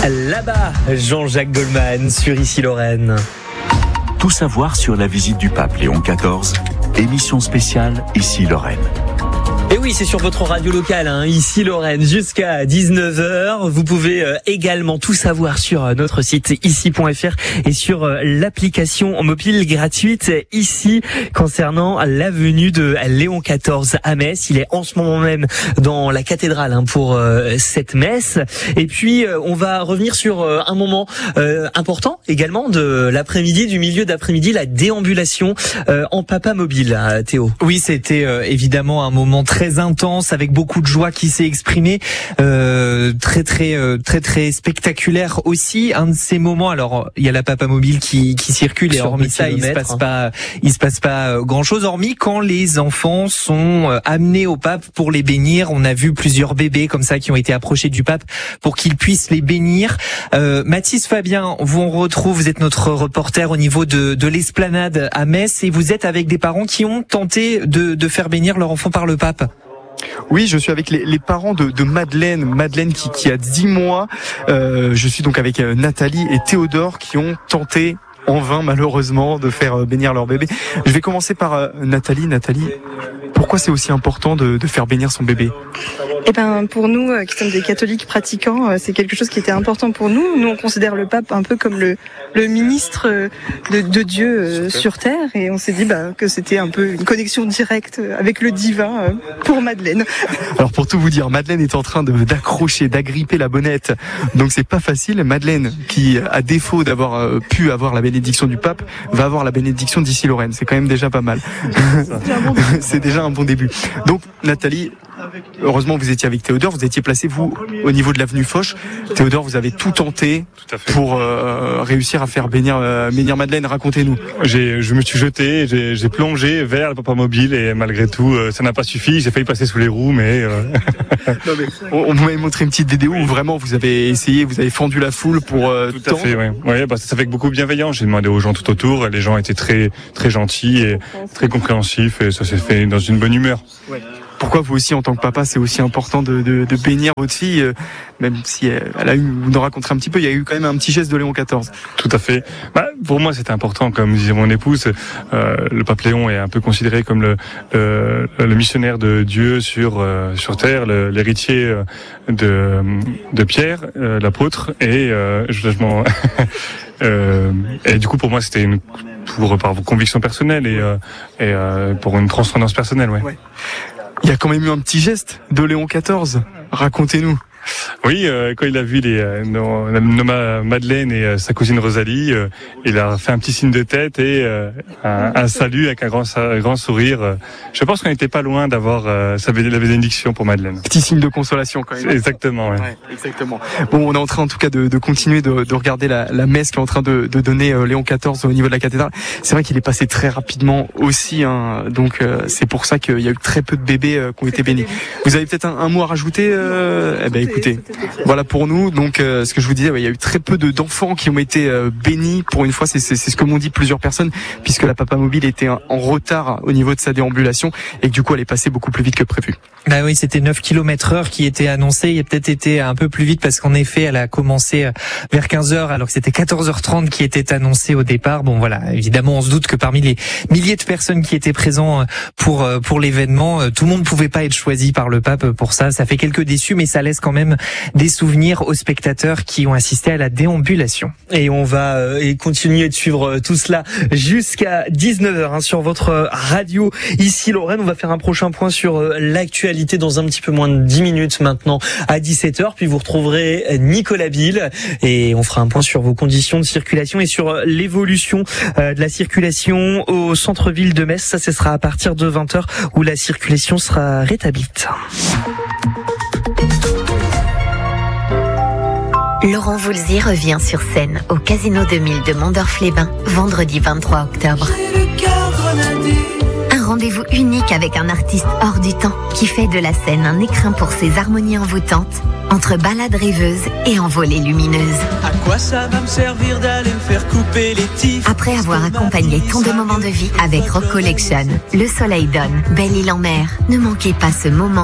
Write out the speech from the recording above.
Là-bas, Jean-Jacques Goldman sur Ici Lorraine. Tout savoir sur la visite du pape Léon XIV, émission spéciale Ici Lorraine. Et oui, c'est sur votre radio locale, Ici Lorraine, jusqu'à 19h. Vous pouvez également tout savoir sur notre site ici.fr et sur l'application mobile gratuite Ici concernant la venue de Léon XIV à Metz. Il est en ce moment même dans la cathédrale pour cette messe. Et puis, on va revenir sur un moment important également de l'après-midi, du milieu d'après-midi, la déambulation en papa mobile, Théo. Oui, c'était évidemment un moment très intense avec beaucoup de joie qui s'est exprimée, très spectaculaire aussi. Un de ces moments, alors il y a la papa mobile qui circule et hormis ça, il se passe pas grand chose, hormis quand les enfants sont amenés au pape pour les bénir. On a vu plusieurs bébés comme ça qui ont été approchés du pape pour qu'il puisse les bénir. Mathis Fabien, vous retrouve, vous êtes notre reporter au niveau de l'esplanade à Metz et vous êtes avec des parents qui ont tenté de faire bénir leur enfant par le pape. Oui, je suis avec les parents de Madeleine qui a 10 mois. Je suis donc avec Nathalie et Théodore qui ont tenté en vain malheureusement de faire bénir leur bébé. Je vais commencer par Nathalie. Nathalie, pourquoi c'est aussi important de faire bénir son bébé ? Eh ben, pour nous qui sommes des catholiques pratiquants, c'est quelque chose qui était important pour nous. Nous, on considère le pape un peu comme le ministre de Dieu sur terre, et on s'est dit que c'était un peu une connexion directe avec le divin pour Madeleine. Alors pour tout vous dire, Madeleine est en train d'agripper la bonnette, donc c'est pas facile. Madeleine, qui à défaut d'avoir pu avoir la bénédiction du pape, va avoir la bénédiction d'Ici Lorraine. C'est quand même déjà pas mal. C'est déjà un bon début. Donc Nathalie, heureusement vous étiez avec Théodore, vous étiez placé vous au niveau de l'avenue Foch. Théodore, vous avez tout tenté pour réussir à faire bénir Madeleine. Racontez-nous. Je me suis jeté, j'ai plongé vers le papa mobile et malgré tout ça n'a pas suffi. J'ai failli passer sous les roues, mais non, mais on m'avait montré une petite vidéo où vraiment vous avez essayé, vous avez fendu la foule pour tout à fait. Ouais, ça fait avec beaucoup de bienveillance. J'ai demandé aux gens tout autour, les gens étaient très très gentils et très compréhensifs et ça s'est fait dans une bonne humeur. Ouais. Pourquoi vous aussi, en tant que papa, c'est aussi important de bénir votre fille, même si elle a eu, vous nous raconterez un petit peu, il y a eu quand même un petit geste de Léon XIV. Tout à fait. Pour moi, c'était important, comme disait mon épouse. Le pape Léon est un peu considéré comme le missionnaire de Dieu sur terre, l'héritier de Pierre, l'apôtre, et et du coup, pour moi, c'était par conviction personnelle et pour une transcendance personnelle, ouais. Il y a quand même eu un petit geste de Léon XIV. Racontez-nous. Oui, quand il a vu Madeleine et sa cousine Rosalie, il a fait un petit signe de tête et un salut avec un grand sourire. Je pense qu'on n'était pas loin d'avoir la bénédiction pour Madeleine. Petit signe de consolation quand même. Exactement. Ouais. Ouais, exactement. Bon, on est en train en tout cas de continuer de regarder la messe qui est en train de donner Léon XIV au niveau de la cathédrale. C'est vrai qu'il est passé très rapidement aussi, donc c'est pour ça qu'il y a eu très peu de bébés qui ont été bénis. Vous avez peut-être un mot à rajouter Écoutez, voilà pour nous. Donc, ce que je vous disais, il y a eu très peu d'enfants qui ont été bénis. Pour une fois, c'est ce que m'ont dit plusieurs personnes, puisque la papa mobile était en retard au niveau de sa déambulation et que du coup, elle est passée beaucoup plus vite que prévu. Oui, c'était 9 km/h qui était annoncé. Il a peut-être été un peu plus vite parce qu'en effet, elle a commencé vers 15h alors que c'était 14h30 qui était annoncé au départ. Bon, voilà. Évidemment, on se doute que parmi les milliers de personnes qui étaient présents pour l'événement, tout le monde ne pouvait pas être choisi par le pape pour ça. Ça fait quelques déçus, mais ça laisse quand même des souvenirs aux spectateurs qui ont assisté à la déambulation. Et on va continuer de suivre tout cela jusqu'à 19h sur votre radio Ici Lorraine. On va faire un prochain point sur l'actualité dans un petit peu moins de 10 minutes maintenant à 17h. Puis vous retrouverez Nicolas Bill et on fera un point sur vos conditions de circulation et sur l'évolution de la circulation au centre-ville de Metz. Ça, ce sera à partir de 20h où la circulation sera rétablie. Laurent Voulzy revient sur scène au Casino 2000 de Mondorf-les-Bains, vendredi 23 octobre. Un rendez-vous unique avec un artiste hors du temps qui fait de la scène un écrin pour ses harmonies envoûtantes, entre ballades rêveuses et envolées lumineuses. À quoi ça va me servir d'aller me faire couper les tifs? Après avoir accompagné tant de moments de vie avec Rock Collection, Le Soleil donne, Belle Île en Mer, ne manquez pas ce moment